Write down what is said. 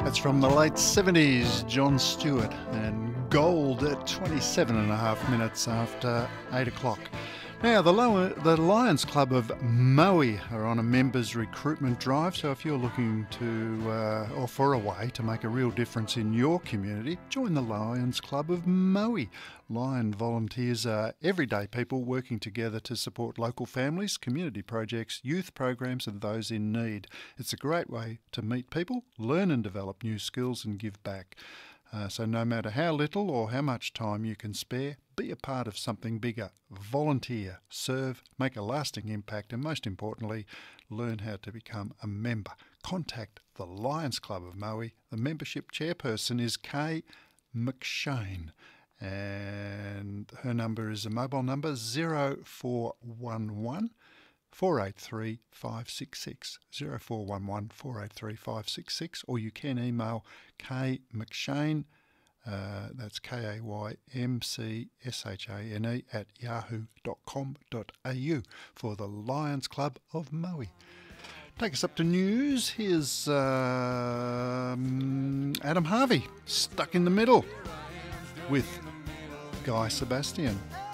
That's from the late 70s, John Stewart, and Gold at 27 and a half minutes after 8 o'clock. Now, the Lions Club of Maui are on a members recruitment drive, so if you're looking to, or for a way to make a real difference in your community, join the Lions Club of Maui. Lion volunteers are everyday people working together to support local families, community projects, youth programs and those in need. It's a great way to meet people, learn and develop new skills and give back. So no matter how little or how much time you can spare, be a part of something bigger. Volunteer, serve, make a lasting impact, and most importantly, learn how to become a member. Contact the Lions Club of Maui. The membership chairperson is Kay McShane, and her number is a mobile number 0411 483 566, 0411 483 566, or you can email KMcShane, that's KAYMCSHANE at yahoo.com.au for the Lions Club of Maui. Take us up to news. Here's Adam Harvey, Stuck in the Middle, with Guy Sebastian.